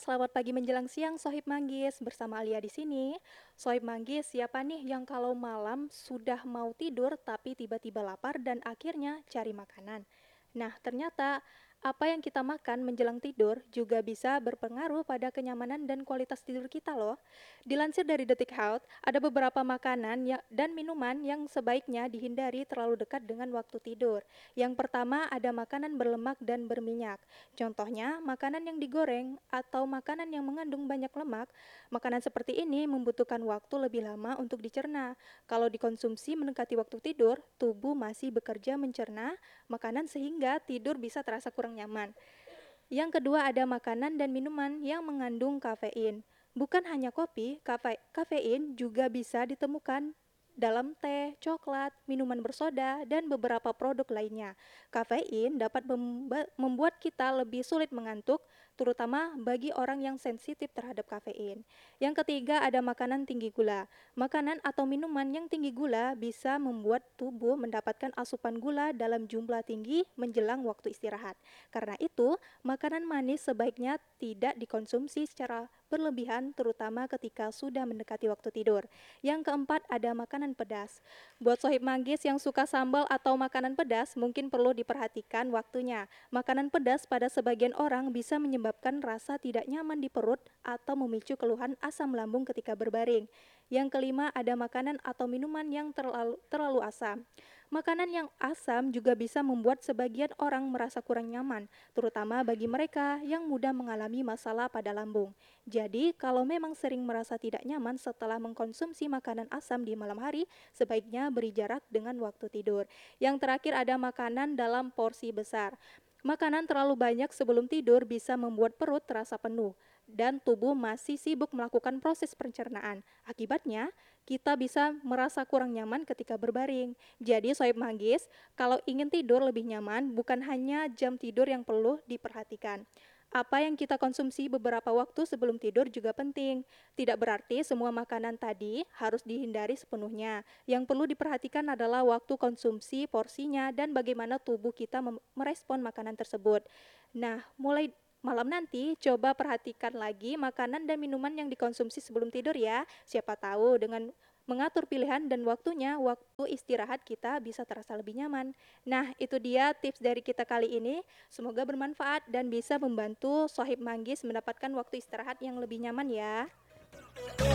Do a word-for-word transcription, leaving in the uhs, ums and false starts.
selamat pagi menjelang siang Sohib Manggis, bersama Alia di sini. Sohib Manggis, siapa nih yang kalau malam sudah mau tidur tapi tiba-tiba lapar dan akhirnya cari makanan? Nah, ternyata apa yang kita makan menjelang tidur juga bisa berpengaruh pada kenyamanan dan kualitas tidur kita loh. Dilansir dari Detik Health, ada beberapa makanan ya- dan minuman yang sebaiknya dihindari terlalu dekat dengan waktu tidur. Yang pertama ada makanan berlemak dan berminyak. Contohnya, makanan yang digoreng atau makanan yang mengandung banyak lemak, makanan seperti ini membutuhkan waktu lebih lama untuk dicerna. Kalau dikonsumsi mendekati waktu tidur, tubuh masih bekerja mencerna makanan sehingga tidur bisa terasa kurang nyaman. Yang kedua ada makanan dan minuman yang mengandung kafein. Bukan hanya kopi, kafe- kafein juga bisa ditemukan dalam teh, coklat, minuman bersoda, dan beberapa produk lainnya. Kafein dapat memba- membuat kita lebih sulit mengantuk, terutama bagi orang yang sensitif terhadap kafein. Yang ketiga ada makanan tinggi gula. Makanan atau minuman yang tinggi gula bisa membuat tubuh mendapatkan asupan gula dalam jumlah tinggi menjelang waktu istirahat. Karena itu, makanan manis sebaiknya tidak dikonsumsi secara berlebihan, terutama ketika sudah mendekati waktu tidur. Yang keempat, ada makanan pedas. Buat Sohib Manggis yang suka sambal atau makanan pedas, mungkin perlu diperhatikan waktunya. Makanan pedas pada sebagian orang bisa menyebabkan rasa tidak nyaman di perut atau memicu keluhan asam lambung ketika berbaring. Yang kelima, ada makanan atau minuman yang terlalu, terlalu asam. Makanan yang asam juga bisa membuat sebagian orang merasa kurang nyaman, terutama bagi mereka yang mudah mengalami masalah pada lambung. Jadi, kalau memang sering merasa tidak nyaman setelah mengkonsumsi makanan asam di malam hari, sebaiknya beri jarak dengan waktu tidur. Yang terakhir ada makanan dalam porsi besar. Makanan terlalu banyak sebelum tidur bisa membuat perut terasa penuh dan tubuh masih sibuk melakukan proses pencernaan. Akibatnya, kita bisa merasa kurang nyaman ketika berbaring. Jadi, Sohib Manggis, kalau ingin tidur lebih nyaman, bukan hanya jam tidur yang perlu diperhatikan. Apa yang kita konsumsi beberapa waktu sebelum tidur juga penting. Tidak berarti semua makanan tadi harus dihindari sepenuhnya. Yang perlu diperhatikan adalah waktu konsumsi, porsinya, dan bagaimana tubuh kita mem- merespon makanan tersebut. Nah, mulai malam nanti, coba perhatikan lagi makanan dan minuman yang dikonsumsi sebelum tidur ya. Siapa tahu dengan mengatur pilihan dan waktunya, waktu istirahat kita bisa terasa lebih nyaman. Nah, itu dia tips dari kita kali ini. Semoga bermanfaat dan bisa membantu Sohib Manggis mendapatkan waktu istirahat yang lebih nyaman ya.